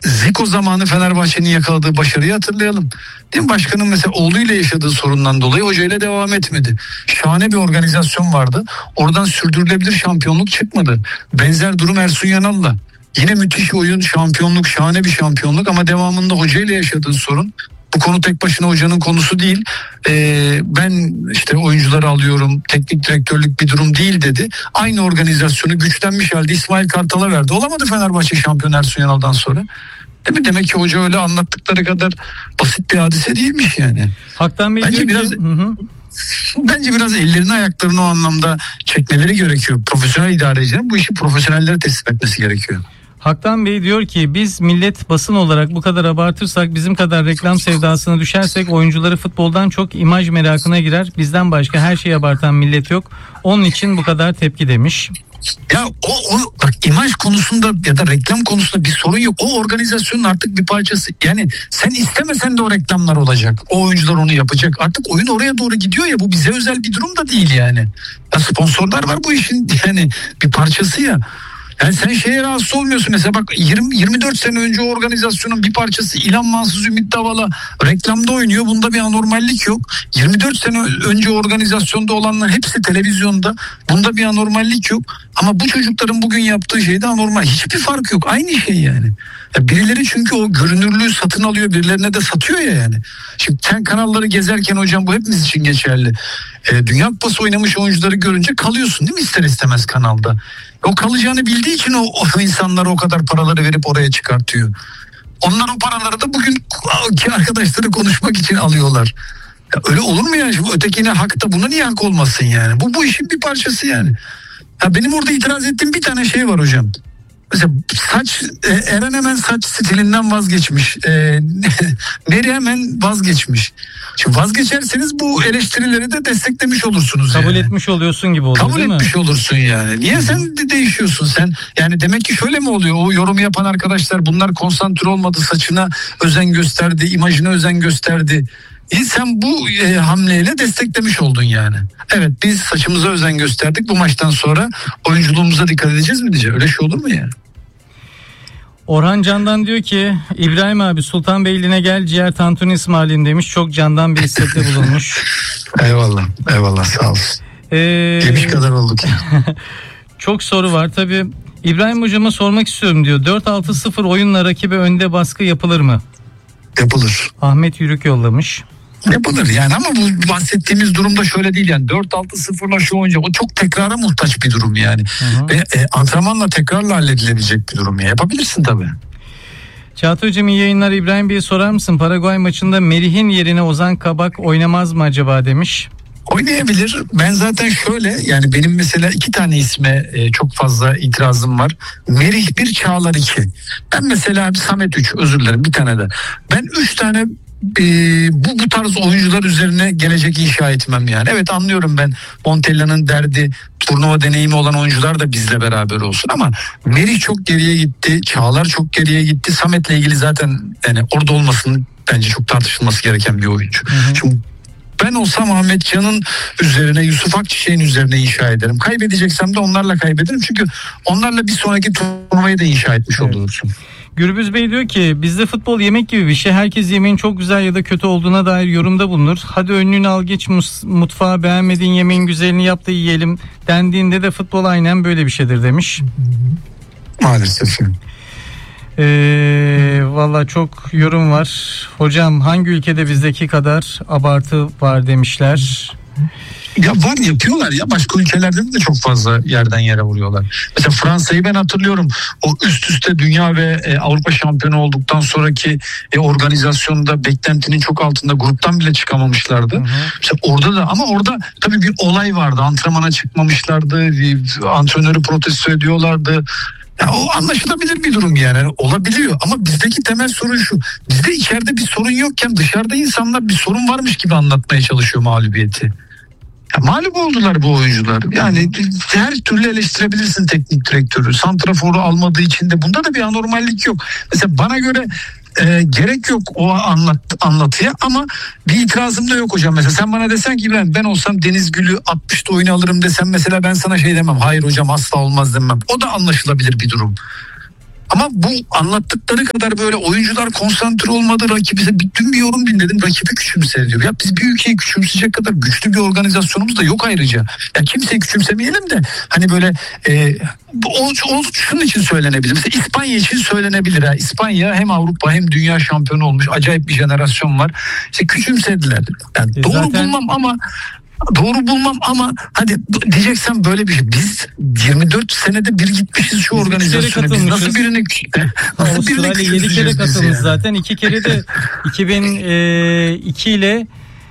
Zico zamanı Fenerbahçe'nin yakaladığı başarıyı hatırlayalım. Değil mi? Başkanın mesela oğluyla yaşadığı sorundan dolayı hocayla devam etmedi. Şahane bir organizasyon vardı. Oradan sürdürülebilir şampiyonluk çıkmadı. Benzer durum Ersun Yanal'la. Yine müthiş oyun, şampiyonluk, şahane bir şampiyonluk ama devamında hocayla yaşadığı sorun. Bu konu tek başına hocanın konusu değil. Ben işte oyuncuları alıyorum, teknik direktörlük bir durum değil dedi. Aynı organizasyonu güçlenmiş halde İsmail Kartal'a verdi. Olamadı Fenerbahçe şampiyon Ersun Yanal'dan sonra. Değil mi? Demek ki hoca öyle anlattıkları kadar basit bir hadise değilmiş yani. Haktan Bey bence biraz bence biraz ellerini ayaklarını o anlamda çekmeleri gerekiyor. Profesyonel idarecilerin bu işi profesyonellere teslim etmesi gerekiyor. Haktan Bey diyor ki biz millet basın olarak bu kadar abartırsak, bizim kadar reklam sevdasına düşersek oyuncuları futboldan çok imaj merakına girer. Bizden başka her şeyi abartan millet yok. Onun için bu kadar tepki demiş. Ya o bak, imaj konusunda ya da reklam konusunda bir sorun yok. O organizasyonun artık bir parçası. Yani sen istemesen de o reklamlar olacak. O oyuncular onu yapacak. Artık oyun oraya doğru gidiyor ya, bu bize özel bir durum da değil yani. Ya sponsorlar var bu işin yani bir parçası ya. Yani sen şeye rahatsız olmuyorsun. Mesela bak 24 sene önce o organizasyonun bir parçası İlhan Mansız, Ümit Davala reklamda oynuyor. Bunda bir anormallik yok. 24 sene önce organizasyonda olanlar hepsi televizyonda. Bunda bir anormallik yok. Ama bu çocukların bugün yaptığı şeyde anormal. Hiçbir fark yok. Aynı şey yani. Ya birileri çünkü o görünürlüğü satın alıyor. Birilerine de satıyor ya yani. Şimdi sen kanalları gezerken hocam, bu hepimiz için geçerli. Dünya Kupası oynamış oyuncuları görünce kalıyorsun değil mi, ister istemez kanalda. O kalacağını bildiği için o insanlara o kadar paraları verip oraya çıkartıyor. Onlar o paraları da bugün arkadaşları konuşmak için alıyorlar. Ya öyle olur mu ya? Şimdi ötekine hak da buna niye hak olmasın yani? Bu işin bir parçası yani. Ya benim orada itiraz ettiğim bir tane şey var hocam. Mesela saç, Eren hemen saç stilinden vazgeçmiş. Meri hemen vazgeçmiş. Şimdi vazgeçerseniz bu eleştirileri de desteklemiş olursunuz. Kabul yani. etmiş oluyorsun gibi oluyor, Kabul değil mi? etmiş olursun yani. Niye sen değişiyorsun sen? Yani demek ki şöyle mi oluyor? O yorumu yapan arkadaşlar, bunlar konsantre olmadı, saçına özen gösterdi, imajına özen gösterdi. Sen bu hamleyle desteklemiş oldun yani. Evet, biz saçımıza özen gösterdik, bu maçtan sonra oyunculuğumuza dikkat edeceğiz mi diyeceğim. Öyle şey olur mu yani? Orhan Can'dan diyor ki İbrahim abi Sultanbeyli'ne gel ciğer tantuni ısmarlayayım demiş. Çok candan bir istekte bulunmuş. Eyvallah sağ olsun. Yemiş kadar olduk ya. Çok soru var tabii. İbrahim hocama sormak istiyorum diyor. 4-6-0 oyunla rakibe önde baskı yapılır mı? Yapılır. Ahmet Yürük yollamış. Yapılır yani, ama bu bahsettiğimiz durumda şöyle değil yani. 4-6-0'la şu oyuncu, o çok tekrara muhtaç bir durum yani. Ve antrenmanla, tekrarla halledilebilecek bir durum ya. Yapabilirsin tabii. Çağatay Hocam iyi yayınlar. İbrahim Bey'e sorar mısın? Paraguay maçında Merih'in yerine Ozan Kabak oynamaz mı acaba demiş. Oynayabilir. Ben zaten şöyle, yani benim mesela 2 tane isme çok fazla itirazım var. Merih 1, Çağlar 2. Ben mesela Samet 3, özür dilerim, bir tane de. Ben 3 tane bu tarz oyuncular üzerine gelecek inşa etmem yani. Evet, anlıyorum ben, Montella'nın derdi turnuva deneyimi olan oyuncular da bizle beraber olsun, ama Merih çok geriye gitti, Çağlar çok geriye gitti. Samet'le ilgili zaten yani orada olmasının bence çok tartışılması gereken bir oyuncu. Şimdi ben olsam Ahmet Can'ın üzerine, Yusuf Akçiçek'in üzerine inşa ederim. Kaybedeceksem de onlarla kaybederim. Çünkü onlarla bir sonraki turnuvayı da inşa etmiş olursun. Gürbüz Bey diyor ki bizde futbol yemek gibi bir şey. Herkes yemeğin çok güzel ya da kötü olduğuna dair yorumda bulunur. Hadi önlüğünü al geç mutfağa, beğenmediğin yemeğin güzelini yap da yiyelim dendiğinde de futbol aynen böyle bir şeydir demiş. Maalesef. Valla çok yorum var. Hocam hangi ülkede bizdeki kadar abartı var demişler. Ya var, yapıyorlar ya, başka ülkelerde de çok fazla yerden yere vuruyorlar. Mesela Fransa'yı ben hatırlıyorum. O üst üste dünya ve Avrupa şampiyonu olduktan sonraki organizasyonda beklentinin çok altında, gruptan bile çıkamamışlardı. Mesela orada da, ama orada tabii bir olay vardı. Antrenmana çıkmamışlardı. Antrenörü protesto ediyorlardı. Ya o anlaşılabilir bir durum yani, olabiliyor, ama bizdeki temel sorun şu: bizde içeride bir sorun yokken dışarıda insanlar bir sorun varmış gibi anlatmaya çalışıyor mağlubiyeti. Ya mağlup oldular bu oyuncular. Yani her türlü eleştirebilirsin teknik direktörü. Santrafor'u almadığı için de bunda da bir anormallik yok. Mesela bana göre gerek yok o anlatıya, ama bir itirazım da yok hocam. Mesela sen bana desen ki ben olsam Deniz Gül'ü 60'ta oyunu alırım desem, mesela ben sana şey demem. Hayır hocam asla olmaz demem. O da anlaşılabilir bir durum. Ama bu anlattıkları kadar böyle oyuncular konsantre olmadı, rakibi dün bir yorum dinledim, rakibi küçümsediyor. Ya biz bir ülkeyi küçümseyecek kadar güçlü bir organizasyonumuz da yok ayrıca. Ya kimseyi küçümsemeyelim de hani böyle o şunun için söylenebilir. Mesela İspanya için söylenebilir. Ha. İspanya hem Avrupa hem dünya şampiyonu olmuş. Acayip bir jenerasyon var. İşte küçümsediler. Yani doğru bulmam ama hadi diyeceksen böyle bir şey. Biz 24 senede bir gitmişiz şu organizasyona. Biz nasıl birini Avustralya 7 kere katılmış zaten. 2 kere de 2002 ile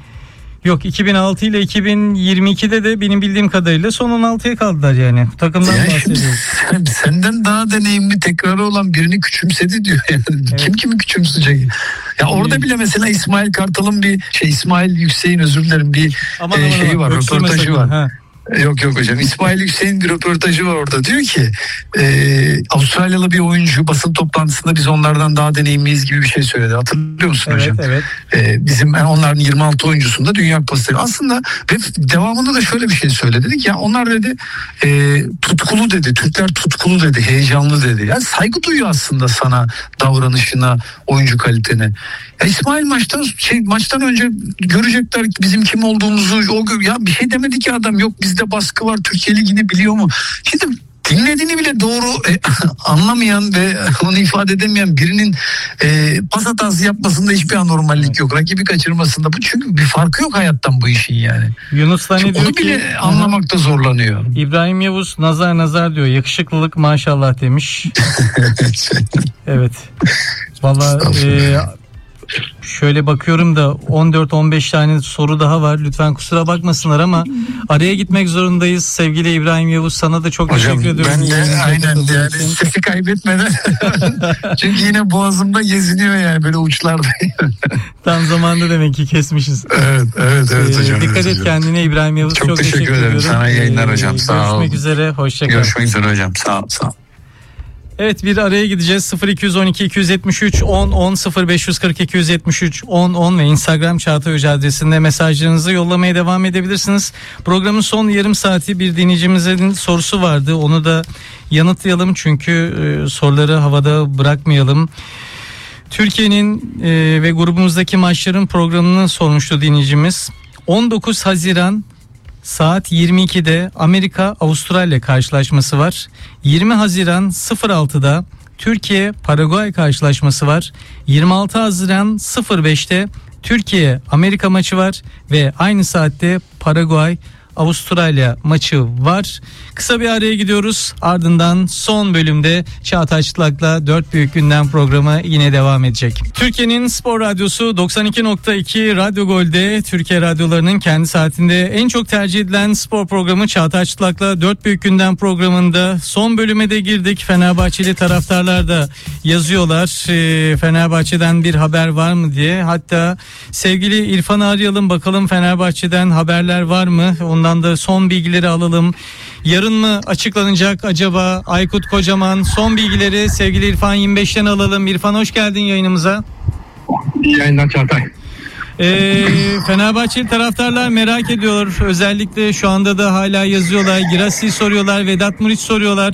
2006 ile 2022'de de benim bildiğim kadarıyla son 16'ya kaldılar yani. Takımdan bahsediyoruz. Senden daha deneyimli, tekrarı olan birini küçümsedi diyor. Yani. Evet. Kim kimi küçümseyecek? Ya orada bile mesela İsmail Kartal'ın İsmail Yüksek'in özür dilerim şeyi var, röportajı var. Ha. Yok hocam. İsmail Yüksek'in bir röportajı var orada. Diyor ki Avustralyalı bir oyuncu basın toplantısında biz onlardan daha deneyimliyiz gibi bir şey söyledi. Hatırlıyor musun hocam? Evet. Bizim onların 26 oyuncusunda Dünya Kupası. Aslında ve devamında da şöyle bir şey söyledi. Dedik ya onlar dedi tutkulu dedi. Türkler tutkulu dedi. Heyecanlı dedi. Yani saygı duyuyor aslında sana, davranışına, oyuncu kalitene. Ya İsmail maçtan önce görecekler bizim kim olduğumuzu. Ya bir şey demedi ki adam. Yok bizde baskı var. Türkiye Ligi'ni biliyor mu? Şimdi dinlediğini bile doğru anlamayan ve onu ifade edemeyen birinin pas hatası yapmasında hiçbir anormallik yok. Rakibi kaçırmasında. Bu çünkü bir farkı yok hayattan bu işin yani. Yunus Tani diyor onu ki bile anlamakta zorlanıyor. İbrahim Yavuz nazar diyor. Yakışıklılık maşallah demiş. Evet. Vallahi şöyle bakıyorum da 14-15 tane soru daha var. Lütfen kusura bakmasınlar ama araya gitmek zorundayız. Sevgili İbrahim Yavuz, sana da çok teşekkür ediyorum. Ben de aynen yani sesi kaybetmeden. Çünkü yine boğazımda geziniyor yani böyle uçlarda. Tam zamanda demek ki kesmişiz. Evet hocam. Dikkat et kendine İbrahim Yavuz. Çok teşekkür ederim. Sana yayınlar hocam. Sağ ol. Görüşmek üzere. Hoşça kal. Görüşmek üzere hocam. Sağ ol. Evet, bir araya gideceğiz. 0212 273 10 10 0540 273 10 10 ve Instagram Çağatay Hoca adresinde mesajlarınızı yollamaya devam edebilirsiniz. Programın son yarım saati bir dinleyicimizin sorusu vardı. Onu da yanıtlayalım çünkü soruları havada bırakmayalım. Türkiye'nin ve grubumuzdaki maçların programını sormuştu dinleyicimiz. 19 Haziran saat 22'de Amerika-Avustralya karşılaşması var. 20 Haziran 06'da Türkiye-Paraguay karşılaşması var. 26 Haziran 05'te Türkiye-Amerika maçı var ve aynı saatte Paraguay-Avustralya maçı var. Kısa bir araya gidiyoruz. Ardından son bölümde Çağatay Çıtlak'la 4 Büyük Gündem programı yine devam edecek. Türkiye'nin Spor Radyosu 92.2 Radyo Gol'de Türkiye radyolarının kendi saatinde en çok tercih edilen spor programı Çağatay Çıtlak'la 4 Büyük Gündem programında son bölüme de girdik. Fenerbahçeli taraftarlar da yazıyorlar. Fenerbahçe'den bir haber var mı diye. Hatta sevgili İrfan'ı arayalım bakalım Fenerbahçe'den haberler var mı? Ondan da son bilgileri alalım. Yarın mı açıklanacak acaba Aykut Kocaman? Son bilgileri sevgili İrfan 25'ten alalım. İrfan hoş geldin yayınımıza. İyi yayınlar Çağatay. Fenerbahçeli taraftarlar merak ediyor. Özellikle şu anda da hala yazıyorlar. Girassi soruyorlar, Vedat Muriç soruyorlar.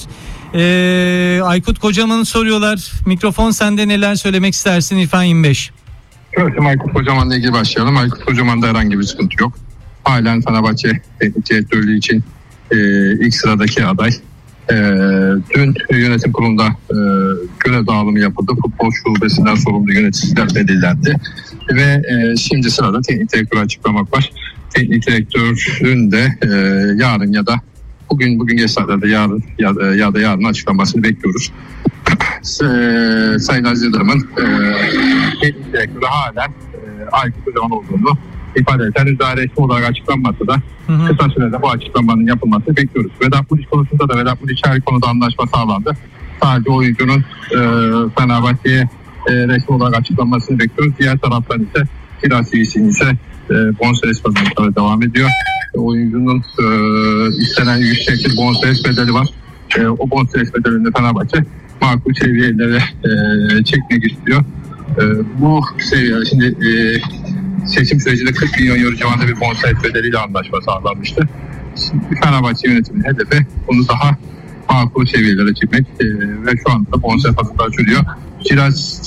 Aykut Kocaman'ı soruyorlar. Mikrofon sende, neler söylemek istersin İrfan 25? Evet, Aykut Kocaman'la ilgili başlayalım. Aykut Kocaman'da herhangi bir sıkıntı yok. Halen Fenerbahçe teknik direktörlüğü için ilk sıradaki aday. Dün yönetim kurulunda görev dağılımı yapıldı. Futbol şubesinden sorumlu yöneticiler belirlendi. Ve şimdi sırada teknik direktörü açıklamak var. Teknik direktörün de yarın ya da bugün geç saatlerde yarın açıklamasını bekliyoruz. Sayın Aziz Yıldırım'ın teknik direktörü halen Aykut Kocaman olduğunu ifade eden henüz resmi olarak açıklanmasa da kısa sürede bu açıklamanın yapılmasını bekliyoruz. Vedat Muriç konusunda da Vedat Muriç her konuda anlaşma sağlandı. Sadece oyuncunun Fenerbahçe'ye resmi olarak açıklanmasını bekliyoruz. Diğer taraftan ise Girassi ise bonservis pazarlıkları devam ediyor. Oyuncunun istenen yüksek bir bonservis bedeli var. O bonservis bedelini Fenerbahçe makul seviyelere çekmek istiyor. Bu seviye şimdi seçim sürecinde 40 milyon euro civarında bir bonservis bedeliyle anlaşma sağlanmıştı. Şimdi Fenerbahçe yönetiminin hedefi bunu daha makul seviyelere çıkmak ve şu anda bonservis fazla açılıyor. Kiraz